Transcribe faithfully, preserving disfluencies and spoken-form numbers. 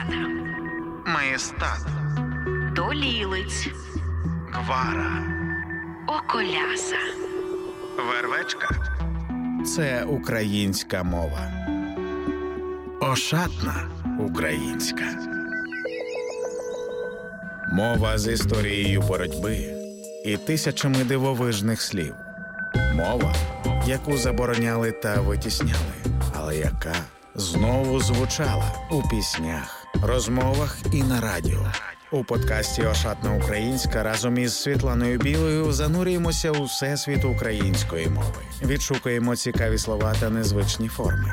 Маската, Маєстат, Долілиць, Гвара, Околяса. Вервечка – це українська мова. Ошатна українська. Мова з історією боротьби і тисячами дивовижних слів. Мова, яку забороняли та витісняли, але яка знову звучала у піснях, розмовах і на радіо. У подкасті «Ошатна українська» разом із Світланою Білою занурюємося у всесвіт української мови. Відшукуємо цікаві слова та незвичні форми.